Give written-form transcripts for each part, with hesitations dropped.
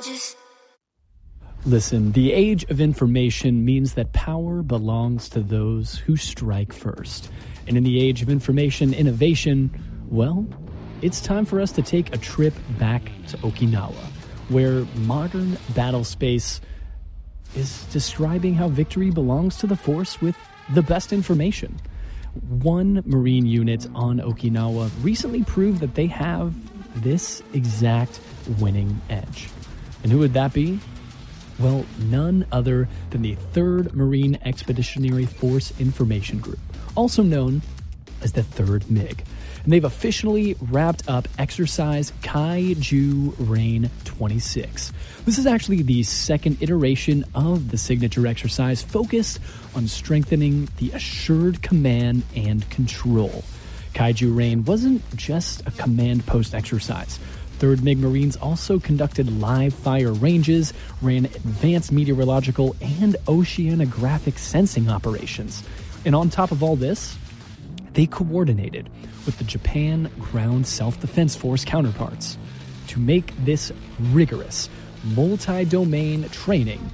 Listen, the age of information means that power belongs to those who strike first. And in the age of information innovation, well, it's time for us to take a trip back to Okinawa, where modern battle space is describing how victory belongs to the force with the best information. One Marine unit on Okinawa recently proved that they have this exact winning edge. And who would that be? Well, none other than the 3rd Marine Expeditionary Force Information Group, also known as the 3rd MiG. And they've officially wrapped up Exercise Kaiju Rain 26. This is actually the second iteration of the signature exercise focused on strengthening the assured command and control. Kaiju Rain wasn't just a command post exercise. 3rd MiG Marines also conducted live fire ranges, ran advanced meteorological and oceanographic sensing operations. And on top of all this, they coordinated with the Japan Ground Self-Defense Force counterparts to make this rigorous, multi-domain training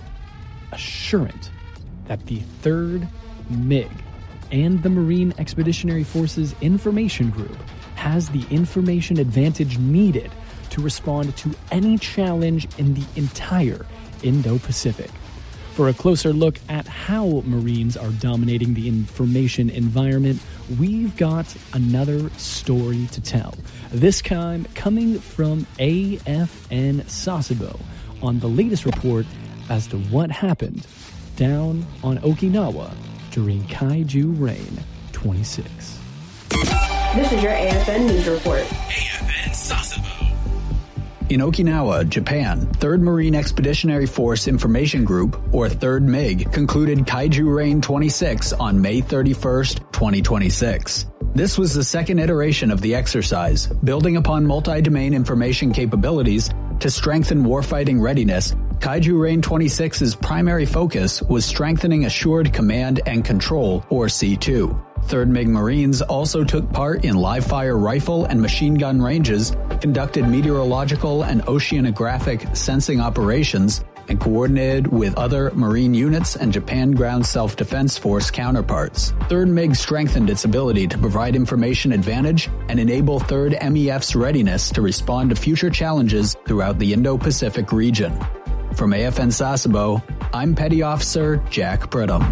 assurant that the 3rd MiG and the Marine Expeditionary Forces Information Group has the information advantage needed to respond to any challenge in the entire Indo-Pacific. For a closer look at how Marines are dominating the information environment, we've got another story to tell. This time coming from AFN Sasebo on the latest report as to what happened down on Okinawa during Kaiju Rain 26. This is your AFN News Report. AFN Sasebo. In Okinawa, Japan, 3rd Marine Expeditionary Force Information Group, or 3rd MiG, concluded Kaiju Rain 26 on May 31st, 2026. This was the second iteration of the exercise, building upon multi-domain information capabilities to strengthen warfighting readiness. Kaiju Rain 26's primary focus was strengthening Assured Command and Control, or C2. 3rd MiG Marines also took part in live-fire rifle and machine gun ranges, conducted meteorological and oceanographic sensing operations, and coordinated with other Marine units and Japan Ground Self-Defense Force counterparts. 3rd MiG strengthened its ability to provide information advantage and enable 3rd MEF's readiness to respond to future challenges throughout the Indo-Pacific region. From AFN Sasebo, I'm Petty Officer Jack Brittam.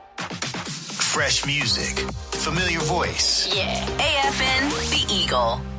Fresh music, familiar voice. Yeah, AFN, the Eagle.